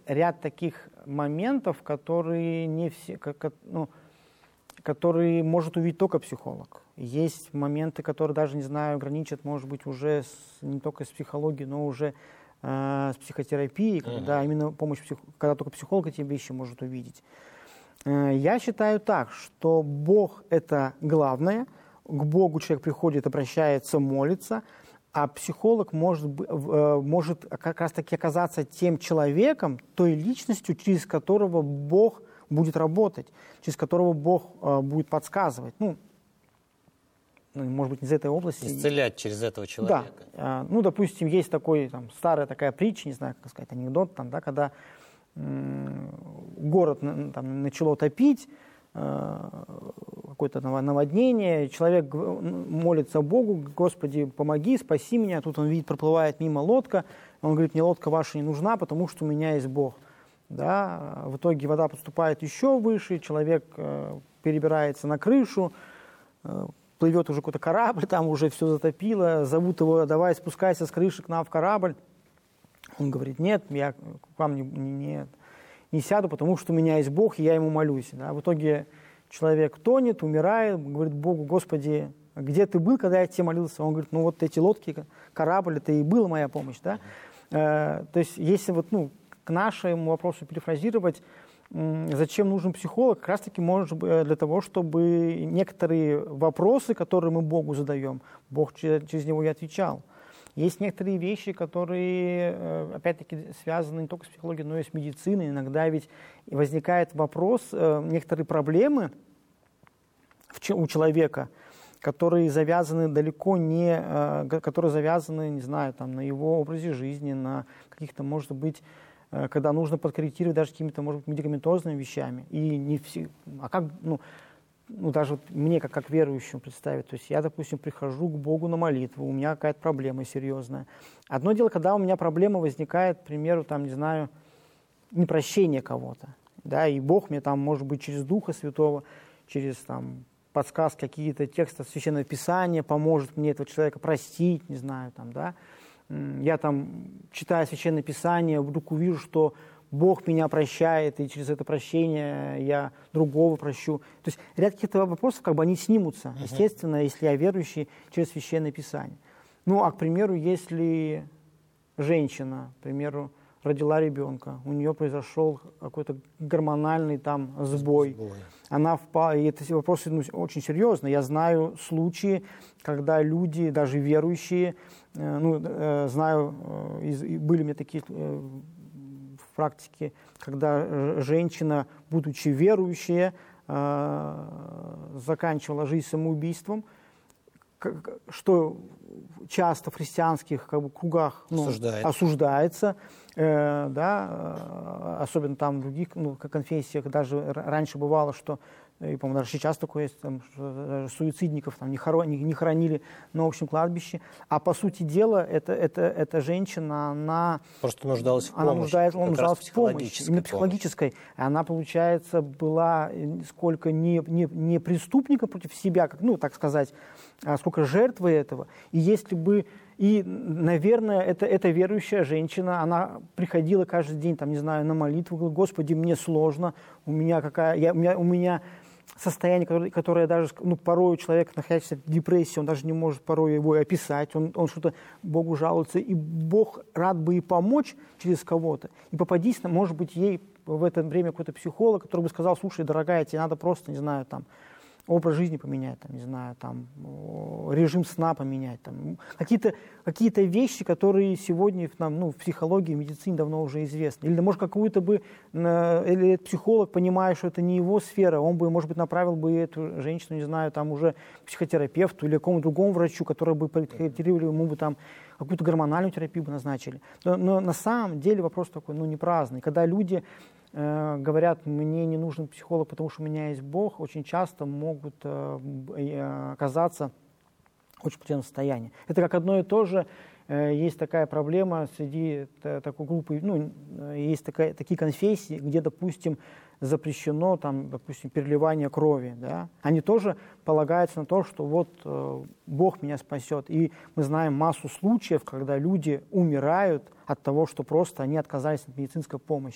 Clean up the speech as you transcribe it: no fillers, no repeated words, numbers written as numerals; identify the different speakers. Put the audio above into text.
Speaker 1: ряд таких моментов, которые не все, которые может увидеть только психолог. Есть моменты, которые даже, не знаю, граничат, может быть, уже не только с психологией, но уже с психотерапией, когда именно помощь когда только психолог эти вещи может увидеть. Я считаю так, что Бог – это главное, к Богу человек приходит, обращается, молится, а психолог может как раз-таки оказаться тем человеком, той личностью, через которого Бог будет работать, через которого Бог будет подсказывать. Ну, может быть, из этой области.
Speaker 2: Исцелять через этого человека.
Speaker 1: Да. Ну, допустим, есть такой, старая такая притча, не знаю, как сказать, анекдот, когда город начало топить, какое-то наводнение, человек молится Богу: Господи, помоги, спаси меня. Тут он видит, проплывает мимо лодка, он говорит: мне лодка ваша не нужна, потому что у меня есть Бог. Да? В итоге вода подступает еще выше, человек перебирается на крышу, плывет уже какой-то корабль, там уже все затопило, зовут его: давай спускайся с крыши к нам в корабль. Он говорит: нет, я к вам не сяду, потому что у меня есть Бог, и я ему молюсь. Да? В итоге человек тонет, умирает, говорит Богу: Господи, где ты был, когда я тебе молился? Он говорит: ну вот эти лодки, корабль, это и была моя помощь. Да? То есть если к нашему вопросу перефразировать, зачем нужен психолог, как раз-таки может быть для того, чтобы некоторые вопросы, которые мы Богу задаем, Бог через него и отвечал. Есть некоторые вещи, которые, опять-таки, связаны не только с психологией, но и с медициной. Иногда ведь возникает вопрос, некоторые проблемы у человека, которые завязаны которые завязаны, не знаю, на его образе жизни, на каких-то, может быть, когда нужно подкорректировать даже какими-то, может быть, медикаментозными вещами. И не все, даже мне, как верующему, представить. То есть я, допустим, прихожу к Богу на молитву, у меня какая-то проблема серьезная. Одно дело, когда у меня проблема возникает, к примеру, не знаю, непрощение кого-то. Да, и Бог мне может быть, через Духа Святого, через подсказки, какие-то тексты Священного Писания поможет мне этого человека простить, не знаю, да. Я читая Священное Писание, вдруг увижу, что Бог меня прощает, и через это прощение я другого прощу. То есть ряд каких-то вопросов, они снимутся, естественно, если я верующий, через Священное Писание. Ну, а, к примеру, если женщина, к примеру, родила ребенка, у нее произошел какой-то гормональный сбой. Она впала, и это вопросы очень серьезные. Я знаю случаи, когда люди, даже верующие, знаю, были у меня такие в практике, когда женщина, будучи верующая, заканчивала жизнь самоубийством, что часто в христианских кругах осуждается, особенно в других конфессиях. Даже раньше бывало, что, и, по-моему, даже сейчас такое есть, что суицидников не хоронили на общем кладбище. А по сути дела, эта женщина, она
Speaker 2: просто нуждалась в помощи.
Speaker 1: Она нуждалась в помощи, именно психологической. Она, получается, была сколько не преступника против себя, так сказать, а сколько жертвы этого. И если бы... И, наверное, эта верующая женщина, она приходила каждый день, на молитву, говорила: Господи, мне сложно, у меня состояние, которое даже, порой человек, находящийся в депрессии, он даже не может порой его описать, он что-то Богу жалуется, и Бог рад бы и помочь через кого-то. И попадись, может быть, ей в это время какой-то психолог, который бы сказал: слушай, дорогая, тебе надо просто, не знаю, образ жизни поменять, режим сна поменять, какие-то вещи, которые сегодня в психологии, в медицине давно уже известны. Или, может, или психолог, понимая, что это не его сфера, он бы, может быть, направил бы эту женщину, не знаю, уже к психотерапевту или к какому-то другому врачу, который бы подкорректировали ему бы какую-то гормональную терапию бы назначили. Но на самом деле вопрос такой, не праздный. Когда люди говорят: мне не нужен психолог, потому что у меня есть Бог, очень часто могут оказаться в очень плачевном состоянии. Это как одно и то же. Есть такая проблема среди такой группы, есть такие конфессии, где, допустим, запрещено, допустим, переливание крови. Да? Они тоже полагаются на то, что Бог меня спасет. И мы знаем массу случаев, когда люди умирают от того, что просто они отказались от медицинской помощи.